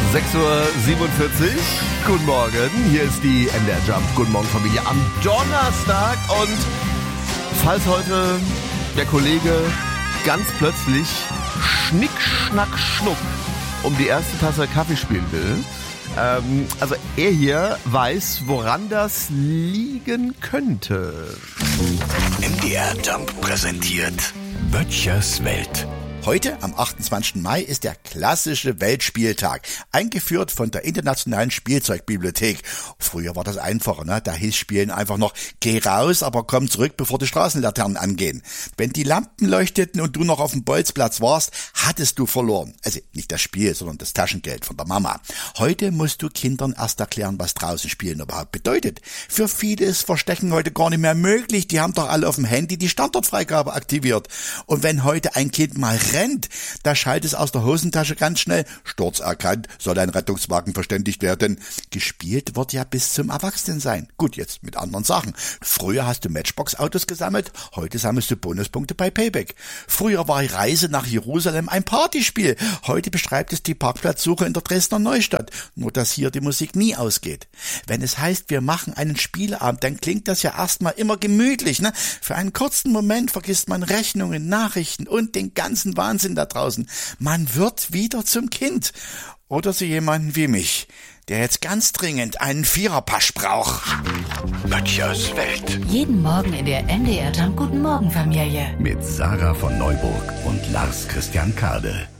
6:47 Uhr. Guten Morgen, hier ist die MDR Jump. Guten Morgen, Familie, am Donnerstag. Und falls heute der Kollege ganz plötzlich Schnick, Schnack, Schnuck um die erste Tasse Kaffee spielen will, also er hier weiß, woran das liegen könnte. MDR Jump präsentiert Böttchers Welt. Heute, am 28. Mai, ist der klassische Weltspieltag, eingeführt von der Internationalen Spielzeugbibliothek. Früher war das einfacher, ne? Da hieß Spielen einfach noch, geh raus, aber komm zurück, bevor die Straßenlaternen angehen. Wenn die Lampen leuchteten und du noch auf dem Bolzplatz warst, hattest du verloren. Also nicht das Spiel, sondern das Taschengeld von der Mama. Heute musst du Kindern erst erklären, was draußen Spielen überhaupt bedeutet. Für viele ist Verstecken heute gar nicht mehr möglich. Die haben doch alle auf dem Handy die Standortfreigabe aktiviert. Und wenn heute ein Kind mal rennt, da schallt es aus der Hosentasche ganz schnell, Sturz erkannt, soll ein Rettungswagen verständigt werden. Gespielt wird ja bis zum Erwachsensein. Gut, jetzt mit anderen Sachen. Früher hast du Matchbox-Autos gesammelt, heute sammelst du Bonuspunkte bei Payback. Früher war die Reise nach Jerusalem ein Partyspiel, heute beschreibt es die Parkplatzsuche in der Dresdner Neustadt, nur dass hier die Musik nie ausgeht. Wenn es heißt, wir machen einen Spieleabend, dann klingt das ja erstmal immer gemütlich, ne? Für einen kurzen Moment vergisst man Rechnungen, Nachrichten und den ganzen Wahnsinn da draußen. Man wird wieder zum Kind. Oder so jemanden wie mich, der jetzt ganz dringend einen Viererpasch braucht. Böttchers Welt. Jeden Morgen in der MDR Jump Guten Morgen Familie. Mit Sarah von Neuburg und Lars Christian Kade.